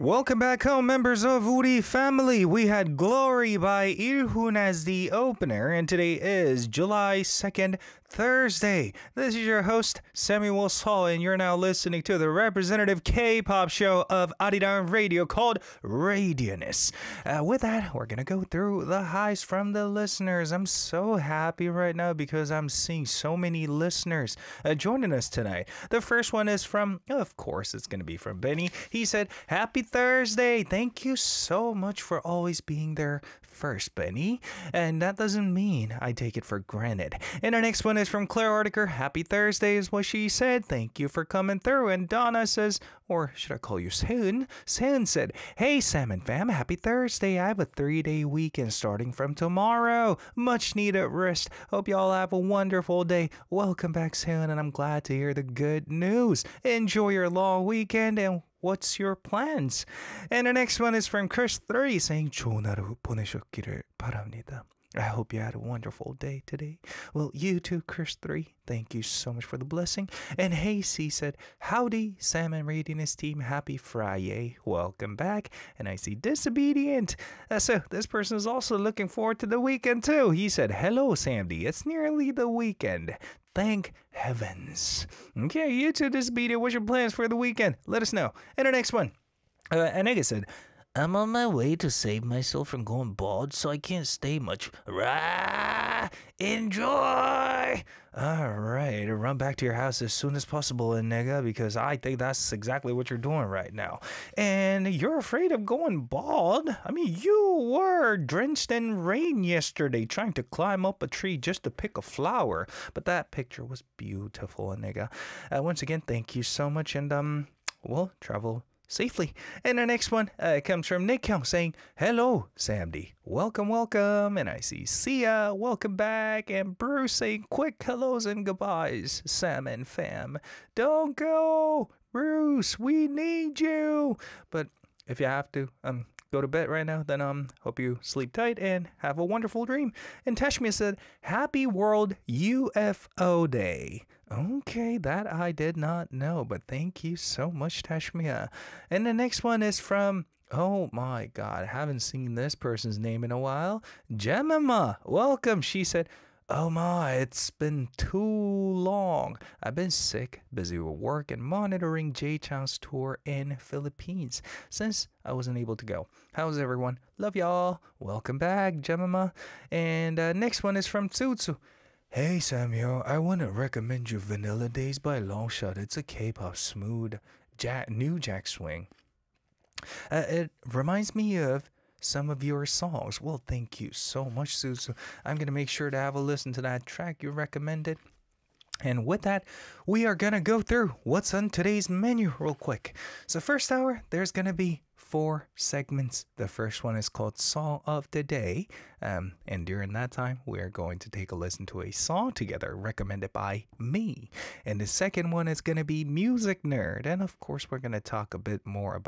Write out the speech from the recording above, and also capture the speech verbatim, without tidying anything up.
Welcome back home, members of Uri family. We had Glory by Ilhun as the opener, and today is July second, Thursday. This is your host, Samuel Saul, and you're now listening to the representative K-pop show of Arirang Radio called Radianess. Uh, with that, we're going to go through the highs from the listeners. I'm so happy right now because I'm seeing so many listeners uh, joining us tonight. The first one is from, of course, it's going to be from Benny. He said, Happy Thursday. Thank you so much for always being there first, Benny. And that doesn't mean I take it for granted. And our next one is from Claire Artiker. Happy Thursday is what she said. Thank you for coming through. And Donna says, or should I call you Seun? Seun said, Hey, Sam and fam, happy Thursday. I have a three-day weekend starting from tomorrow. Much needed rest. Hope y'all have a wonderful day. Welcome back, Seun, and I'm glad to hear the good news. Enjoy your long weekend, and what's your plans? And the next one is from Chris three saying 좋은 하루 보내셨기를 바랍니다. I hope you had a wonderful day today. Well, you too, Chris three. Thank you so much for the blessing. And Hasey said, Howdy, Sam and Radianess team. Happy Friday. Welcome back. And I see Disobedient. Uh, so this person is also looking forward to the weekend too. He said, Hello, Samdy. It's nearly the weekend. Thank heavens. Okay, you too, Disobedient. What's your plans for the weekend? Let us know. And our next one. Uh, Anega said, I'm on my way to save myself from going bald, so I can't stay much. Rah! Enjoy! Alright, run back to your house as soon as possible, Nega, because I think that's exactly what you're doing right now. And you're afraid of going bald? I mean, you were drenched in rain yesterday trying to climb up a tree just to pick a flower. But that picture was beautiful, Nega. Uh, once again, thank you so much, and, um, well, travel safely. And the next one uh, comes from Nick Young saying, Hello, Samdy. Welcome, welcome. And I see Sia, welcome back. And Bruce saying quick hellos and goodbyes, Sam and fam. Don't go, Bruce, we need you. But if you have to, um, go to bed right now, then um, hope you sleep tight and have a wonderful dream. And Tashmia said, Happy World U F O Day. Okay, that I did not know, but thank you so much, Tashmia. And the next one is from, oh my God, I haven't seen this person's name in a while. Jemima, welcome. She said, Oh my, it's been too long. I've been sick, busy with work, and monitoring J-Chang's tour in Philippines since I wasn't able to go. How's everyone? Love y'all. Welcome back, Jemima. And uh, next one is from Tsutsu. Hey Samuel, I want to recommend you Vanilla Days by Longshot. It's a K-pop smooth jack, new jack swing. Uh, it reminds me of some of your songs. Well, thank you so much, Suzu. I'm going to make sure to have a listen to that track you recommended. And with that, we are going to go through what's on today's menu real quick. So first hour, there's going to be four segments. The first one is called Song of the Day. Um, and during that time, we are going to take a listen to a song together recommended by me. And the second one is going to be Music Nerd. And of course, we're going to talk a bit more about